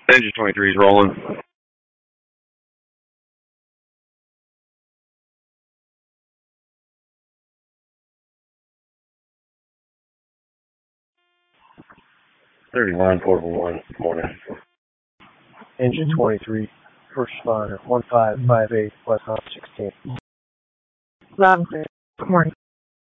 Engine 23 is rolling. Portable 1, morning. Engine 23, first responder, 1558 West Hop 16. Loud and clear. Good morning.